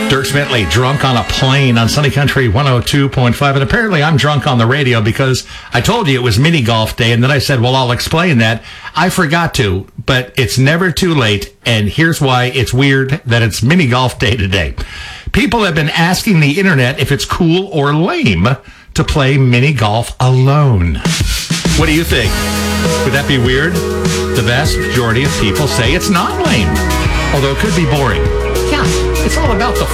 Dirk Bentley, drunk on a plane on Sunny Country 102.5. And apparently I'm drunk on the radio because I told you it was mini golf day. And then I said, well, I'll explain that. I forgot to, but it's never too late. And here's why it's weird that it's mini golf day today. People have been asking the internet if it's cool or lame to play mini golf alone. What do you think? Would that be weird? The vast majority of people say it's not lame, although it could be boring. Yeah, it's all about the